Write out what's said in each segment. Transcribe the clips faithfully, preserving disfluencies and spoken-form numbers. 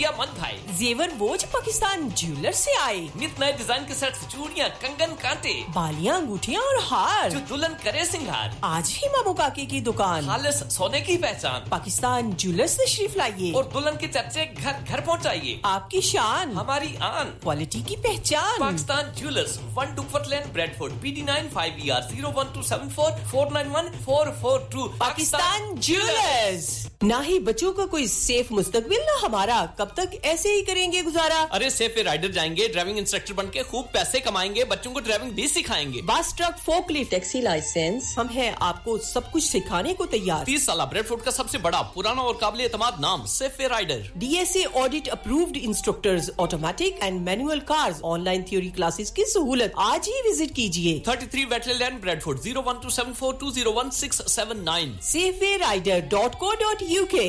India मन भाई जेवर वो जो पाकिस्तान ज्वेलर से आए, नित नए डिजाइन के सेट, चूड़ियां, कंगन, कांटे, बालियां, अंगूठियां और हार, जो दुल्हन करे सिंगार। आज ही मामू काके की दुकान, खालिस सोने की पहचान, पाकिस्तान ज्वेलर्स तशरीफ लाइए और दुल्हन के चर्चे घर घर पहुंचाइए। आपकी शान, हमारी आन, क्वालिटी की पहचान। Pakistan jewellers, one डुकवर्थ lane, Bradford, P D nine five E R zero one two seven four four nine one four four to. Pakistan jewellers. ना ही बच्चों का कोई सेफ मुस्तकबिल, ना हमारा। कब तक ऐसे ही करेंगे गुजारा? अरे सेफ राइडर जाएंगे, ड्राइविंग इंस्ट्रक्टर बन के खूब पैसे कमाएंगे, बच्चों को ड्राइविंग भी सिखाएंगे। Bus truck, forklift, taxi licence, हम हैं आपको सब कुछ सिखाने को तैयार। तीस साल ब्रेडफोर्ड का सबसे बड़ा, पुराना और काबिल एतमाद नाम safe rider. DSA audit approved instructors, automatic and manual cars, online theory classes की सहूलत। आज ही विजिट कीजिए। Thirty three wetland land, Bradford, zero one two seven four to zero one six seven nine. Safe rider dot co dot UK.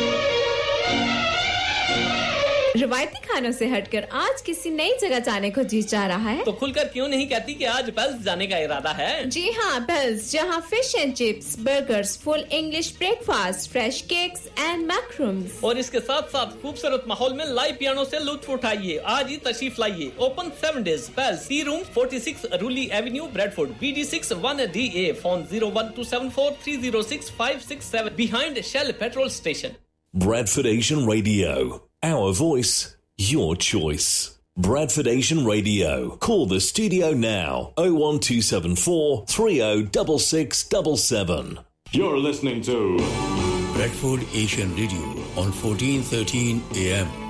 रवायती खानों से हटकर आज किसी नई जगह जाने को जी चाह रहा है तो खुलकर क्यों नहीं कहती कि आज पेल्स जाने का इरादा है? जी हाँ, पेल्स, जहाँ fish and chips, burgers, full English breakfast, fresh cakes and मैक्रूम्स, और इसके साथ साथ खूबसूरत माहौल में लाइव पियानो से लुत्फ उठाइए। आज ही तशरीफ लाइए। Open seven days. Pails, T room, forty six रूली Avenue, Bradford, B D six one D A. Phone zero one two seven four three zero six five six seven, behind shell petrol station. Bradford Asian Radio. Our voice, your choice. Bradford Asian Radio. Call the studio now. oh one two seven four three oh six six seven seven. You're listening to Bradford Asian Radio on fourteen thirteen A M.